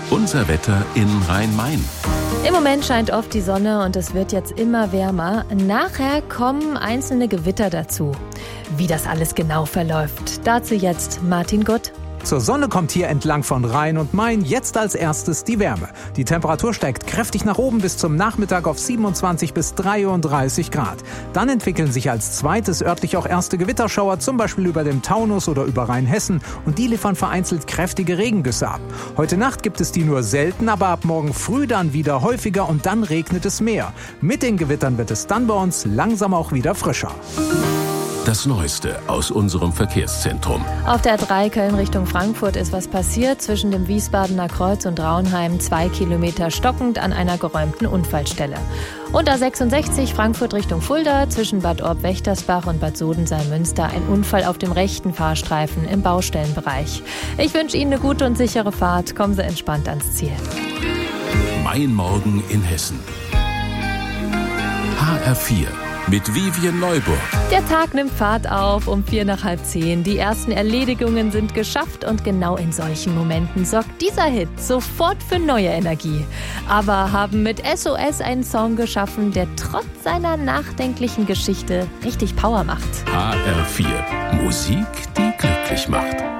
Unser Wetter in Rhein-Main. Im Moment scheint oft die Sonne und es wird jetzt immer wärmer. Nachher kommen einzelne Gewitter dazu. Wie das alles genau verläuft, dazu jetzt Martin Gutt. Zur Sonne kommt hier entlang von Rhein und Main jetzt als erstes die Wärme. Die Temperatur steigt kräftig nach oben bis zum Nachmittag auf 27 bis 33 Grad. Dann entwickeln sich als zweites örtlich auch erste Gewitterschauer, zum Beispiel über dem Taunus oder über Rheinhessen. Und die liefern vereinzelt kräftige Regengüsse ab. Heute Nacht gibt es die nur selten, aber ab morgen früh dann wieder häufiger und dann regnet es mehr. Mit den Gewittern wird es dann bei uns langsam auch wieder frischer. Das Neueste aus unserem Verkehrszentrum. Auf der A3 Köln Richtung Frankfurt ist was passiert. Zwischen dem Wiesbadener Kreuz und Raunheim 2 Kilometer stockend an einer geräumten Unfallstelle. Und A66 Frankfurt Richtung Fulda zwischen Bad Orb-Wächtersbach und Bad Sodenseil-Münster ein Unfall auf dem rechten Fahrstreifen im Baustellenbereich. Ich wünsche Ihnen eine gute und sichere Fahrt. Kommen Sie entspannt ans Ziel. Mein Morgen in Hessen. HR4 mit Vivian Neuburg. Der Tag nimmt Fahrt auf um 9:45. Die ersten Erledigungen sind geschafft und genau in solchen Momenten sorgt dieser Hit sofort für neue Energie. Aber haben mit SOS einen Song geschaffen, der trotz seiner nachdenklichen Geschichte richtig Power macht. HR4 Musik, die glücklich macht.